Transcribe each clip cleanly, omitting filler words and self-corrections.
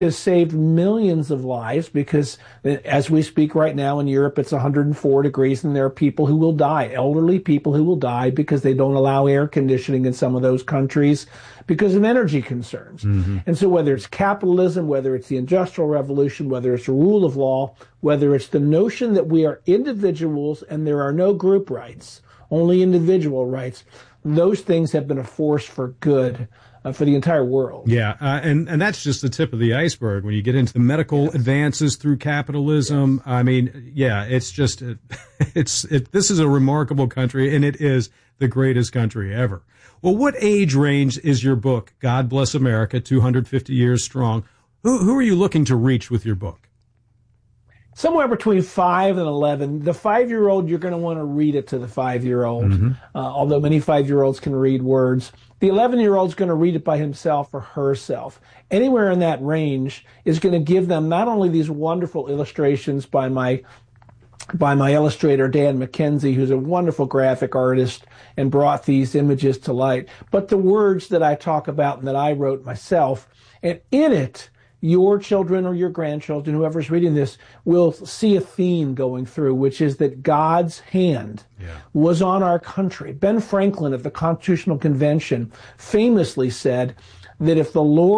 has saved millions of lives because as we speak right now in Europe, it's 104 degrees and there are people who will die, elderly people who will die because they don't allow air conditioning in some of those countries because of energy concerns. Mm-hmm. And so whether it's capitalism, whether it's the Industrial Revolution, whether it's the rule of law, whether it's the notion that we are individuals and there are no group rights, only individual rights, those things have been a force for good for the entire world. Yeah, and that's just the tip of the iceberg. When you get into the medical advances through capitalism, I mean, yeah, it's just, this is a remarkable country, and it is the greatest country ever. Well, what age range is your book, God Bless America, 250 Years Strong? Who are you looking to reach with your book? Somewhere between 5 and 11. The 5-year-old, you're going to want to read it to the 5-year-old, mm-hmm. Although many 5-year-olds can read words. The 11-year-old's going to read it by himself or herself. Anywhere in that range is going to give them not only these wonderful illustrations by my illustrator, Dan McKenzie, who's a wonderful graphic artist and brought these images to light, but the words that I talk about and that I wrote myself. And in it, your children or your grandchildren, whoever's reading this, will see a theme going through, which is that God's hand was on our country. Ben Franklin at the Constitutional Convention famously said that if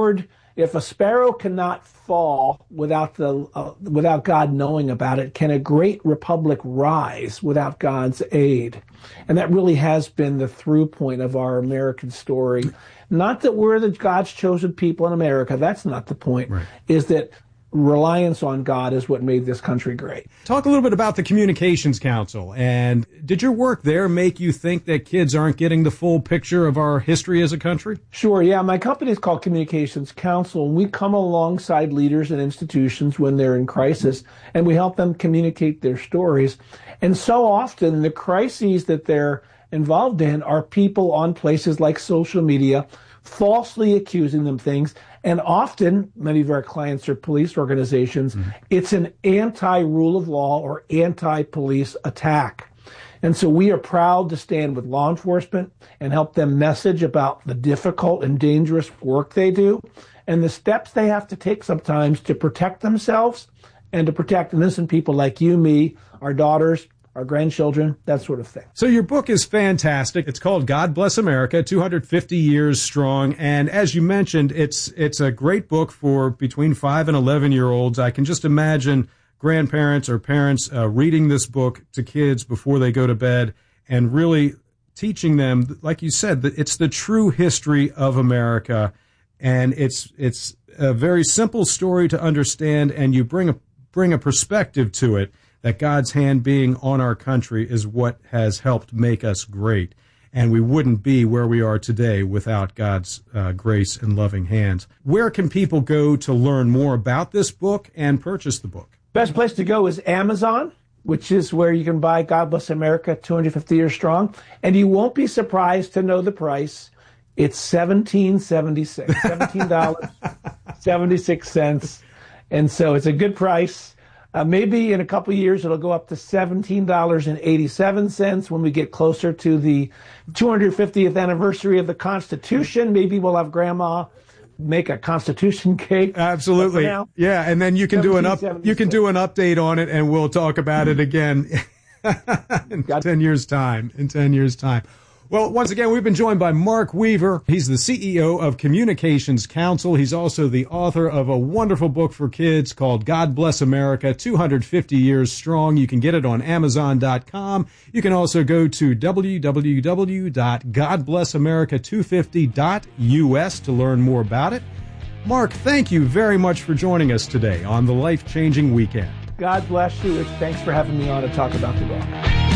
a sparrow cannot fall without God knowing about it, can a great republic rise without God's aid? And that really has been the through point of our American story. Not that we're God's chosen people in America. That's not the point. Right. Is that reliance on God is what made this country great. Talk a little bit about the Communications Council. And did your work there make you think that kids aren't getting the full picture of our history as a country? Sure, yeah. My company is called Communications Council, and we come alongside leaders and institutions when they're in crisis, and we help them communicate their stories. And so often the crises that they're involved in are people on places like social media falsely accusing them things. And often, many of our clients are police organizations. Mm-hmm. It's an anti-rule of law or anti-police attack. And so we are proud to stand with law enforcement and help them message about the difficult and dangerous work they do and the steps they have to take sometimes to protect themselves and to protect innocent people like you, me, our daughters, our grandchildren, that sort of thing. So your book is fantastic. It's called God Bless America, 250 Years Strong. And as you mentioned, it's a great book for between 5 and 11-year-olds. I can just imagine grandparents or parents reading this book to kids before they go to bed and really teaching them, like you said, that it's the true history of America. And it's a very simple story to understand, and you bring a perspective to it. That God's hand being on our country is what has helped make us great. And we wouldn't be where we are today without God's grace and loving hands. Where can people go to learn more about this book and purchase the book? Best place to go is Amazon, which is where you can buy God Bless America, 250 Years Strong. And you won't be surprised to know the price. It's $17.76, $17.76. And so it's a good price. Maybe in a couple of years, it'll go up to $17.87 when we get closer to the 250th anniversary of the Constitution. Maybe we'll have Grandma make a Constitution cake. Absolutely. Yeah, and then you can do an update on it, and we'll talk about it again in 10 years' time. Well, once again, we've been joined by Mark Weaver. He's the CEO of Communications Council. He's also the author of a wonderful book for kids called God Bless America, 250 Years Strong. You can get it on Amazon.com. You can also go to www.godblessamerica250.us to learn more about it. Mark, thank you very much for joining us today on the Life Changing Weekend. God bless you. Thanks for having me on to talk about the book.